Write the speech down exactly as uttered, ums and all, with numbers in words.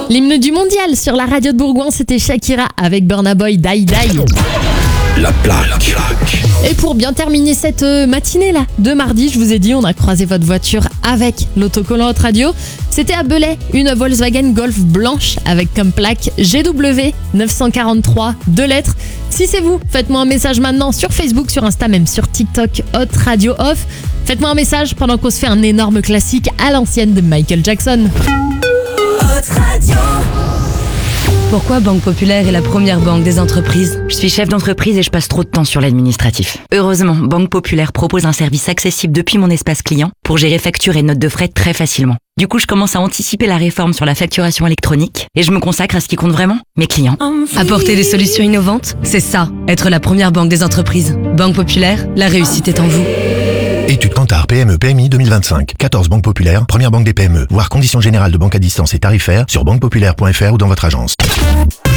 L'hymne du mondial sur la radio de Bourgoin, c'était Shakira avec Burna Boy, Die Die. La plaque. Et pour bien terminer cette matinée là de mardi, je vous ai dit, on a croisé votre voiture avec l'autocollant Hot Radio. C'était à Belay, une Volkswagen Golf blanche avec comme plaque G W neuf cent quarante-trois, deux lettres. Si c'est vous, faites-moi un message maintenant sur Facebook, sur Insta, même sur TikTok, Hot Radio Off. Faites-moi un message pendant qu'on se fait un énorme classique à l'ancienne de Michael Jackson. Hot Radio. Pourquoi Banque Populaire est la première banque des entreprises ? Je suis chef d'entreprise et je passe trop de temps sur l'administratif. Heureusement, Banque Populaire propose un service accessible depuis mon espace client pour gérer factures et notes de frais très facilement. Du coup, je commence à anticiper la réforme sur la facturation électronique et je me consacre à ce qui compte vraiment, mes clients. Apporter des solutions innovantes, c'est ça, être la première banque des entreprises. Banque Populaire, la réussite est en vous. Étude Kantar P M E P M I deux mille vingt-cinq. quatorze banques populaires, première banque des P M E. Voir conditions générales de banque à distance et tarifaires sur banque populaire point f r ou dans votre agence.